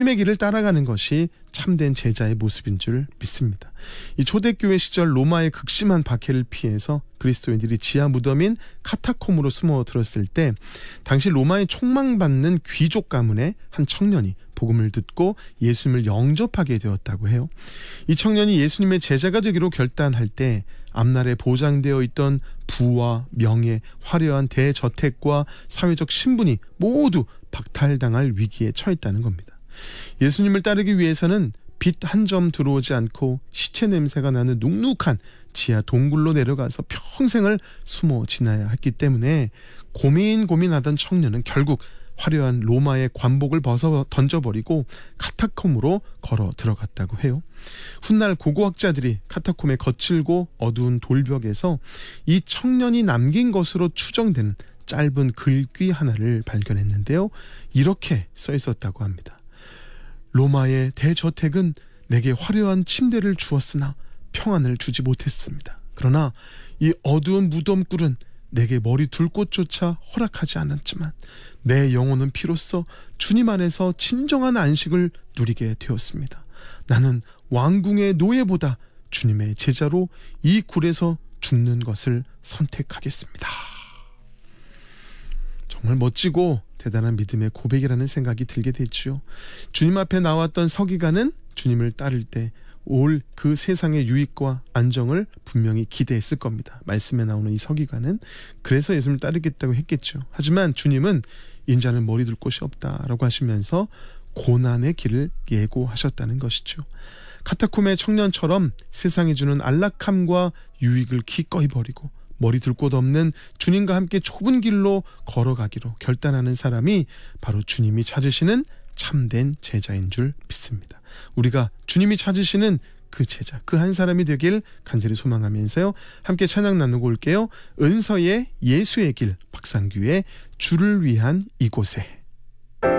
주님의 길을 따라가는 것이 참된 제자의 모습인 줄 믿습니다. 이 초대교회 시절 로마의 극심한 박해를 피해서 그리스도인들이 지하 무덤인 카타콤으로 숨어들었을 때 당시 로마에 총망받는 귀족 가문의 한 청년이 복음을 듣고 예수님을 영접하게 되었다고 해요. 이 청년이 예수님의 제자가 되기로 결단할 때 앞날에 보장되어 있던 부와 명예, 화려한 대저택과 사회적 신분이 모두 박탈당할 위기에 처했다는 겁니다. 예수님을 따르기 위해서는 빛 한 점 들어오지 않고 시체 냄새가 나는 눅눅한 지하 동굴로 내려가서 평생을 숨어 지나야 했기 때문에 고민하던 청년은 결국 화려한 로마의 관복을 벗어 던져버리고 카타콤으로 걸어 들어갔다고 해요. 훗날 고고학자들이 카타콤의 거칠고 어두운 돌벽에서 이 청년이 남긴 것으로 추정되는 짧은 글귀 하나를 발견했는데요. 이렇게 써 있었다고 합니다. 로마의 대저택은 내게 화려한 침대를 주었으나 평안을 주지 못했습니다. 그러나 이 어두운 무덤굴은 내게 머리 둘 곳조차 허락하지 않았지만 내 영혼은 비로소 주님 안에서 진정한 안식을 누리게 되었습니다. 나는 왕궁의 노예보다 주님의 제자로 이 굴에서 죽는 것을 선택하겠습니다. 정말 멋지고 대단한 믿음의 고백이라는 생각이 들게 됐죠. 주님 앞에 나왔던 서기관은 주님을 따를 때 올 그 세상의 유익과 안정을 분명히 기대했을 겁니다. 말씀에 나오는 이 서기관은 그래서 예수님을 따르겠다고 했겠죠. 하지만 주님은 인자는 머리 둘 곳이 없다라고 하시면서 고난의 길을 예고하셨다는 것이죠. 카타콤의 청년처럼 세상이 주는 안락함과 유익을 기꺼이 버리고 머리 둘 곳 없는 주님과 함께 좁은 길로 걸어가기로 결단하는 사람이 바로 주님이 찾으시는 참된 제자인 줄 믿습니다. 우리가 주님이 찾으시는 그 제자, 그 한 사람이 되길 간절히 소망하면서요. 함께 찬양 나누고 올게요. 은서의 예수의 길, 박상규의 주를 위한 이곳에.